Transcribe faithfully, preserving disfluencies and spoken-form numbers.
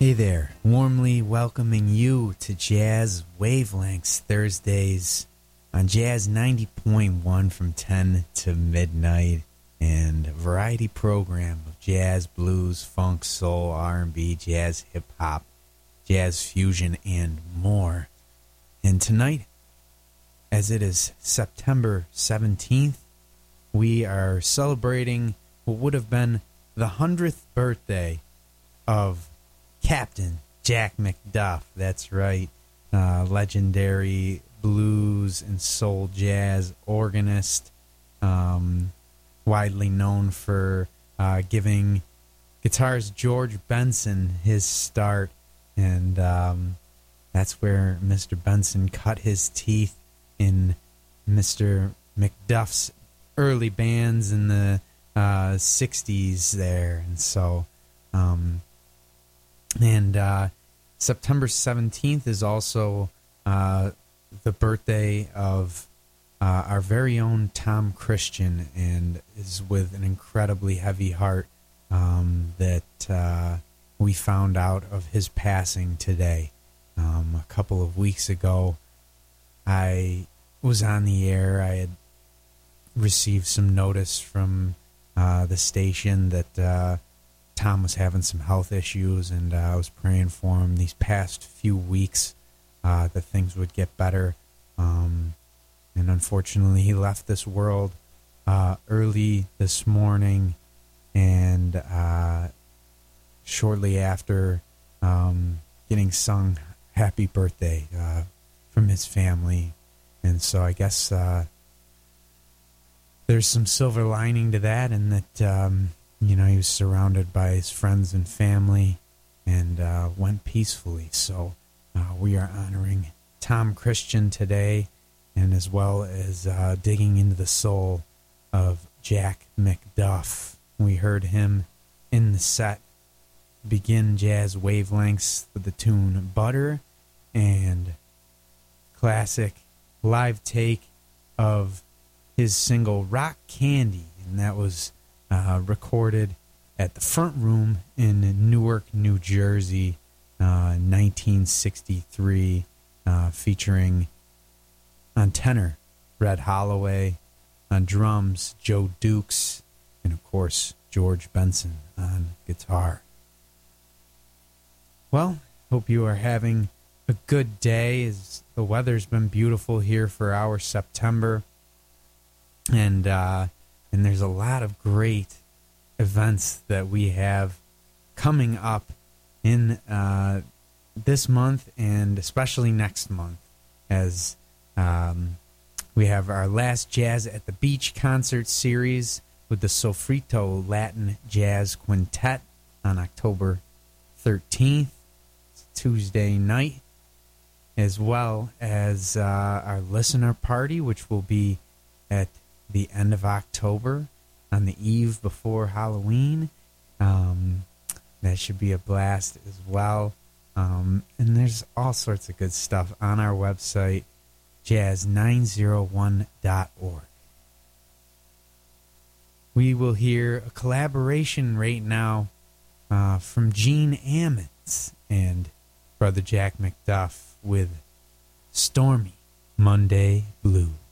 Hey there, warmly welcoming you to Jazz Wavelengths Thursdays on Jazz ninety point one from ten to midnight, and a variety program of jazz, blues, funk, soul, R and B, jazz, hip-hop, jazz fusion, and more. And tonight, as it is September seventeenth, we are celebrating what would have been the hundredth birthday of Captain Jack McDuff. That's right. Uh, legendary blues and soul jazz organist, um, widely known for uh, giving guitar's George Benson his start. And um, that's where Mister Benson cut his teeth in Mister McDuff's early bands in the uh, sixties there. And so... Um, And uh, September seventeenth is also uh, the birthday of uh, our very own Tom Christian, and is with an incredibly heavy heart um, that uh, we found out of his passing today. Um, a couple of weeks ago, I was on the air. I had received some notice from uh, the station that... Uh, Tom was having some health issues, and uh, I was praying for him these past few weeks uh, that things would get better. Um, and unfortunately, he left this world uh, early this morning, and uh, shortly after um, getting sung happy birthday uh, from his family. And so I guess uh, there's some silver lining to that, and that... Um, You know, he was surrounded by his friends and family, and uh, went peacefully. So uh, we are honoring Tom Christian today, and as well as uh, digging into the soul of Jack McDuff. We heard him in the set begin Jazz Wavelengths with the tune Butter, and classic live take of his single Rock Candy, and that was... Uh, recorded at the Front Room in Newark, New Jersey, uh, nineteen sixty-three, uh, featuring on tenor Red Holloway, on drums Joe Dukes, and of course George Benson on guitar. Well, hope you are having a good day, as the weather's been beautiful here for our September, and uh And there's a lot of great events that we have coming up in uh, this month, and especially next month, as um, we have our last Jazz at the Beach concert series with the Sofrito Latin Jazz Quintet on October thirteenth, Tuesday night, as well as uh, our listener party, which will be at the end of October, on the eve before Halloween. Um, that should be a blast as well. Um, and there's all sorts of good stuff on our website, jazz nine oh one dot org. We will hear a collaboration right now uh, from Gene Ammons and Brother Jack McDuff with Stormy Monday Blues.